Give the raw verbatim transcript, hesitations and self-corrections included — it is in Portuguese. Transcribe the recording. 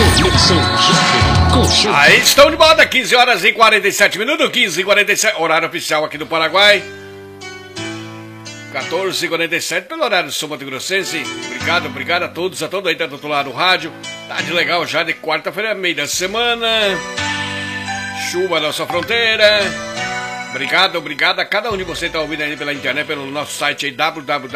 Conexão Jovem com Chá. Aí estão de volta, quinze horas e quarenta e sete minutos, quinze e quarenta e sete, horário oficial aqui do Paraguai. quatorze e quarenta e sete pelo horário do Sul Mato Grossense. Obrigado, obrigado a todos, a todos aí do outro lado do rádio. Tá de legal já de quarta-feira, meio da semana. Chuva na nossa fronteira. Obrigado, obrigado a cada um de vocês que tá ouvindo aí pela internet, pelo nosso site aí, w w w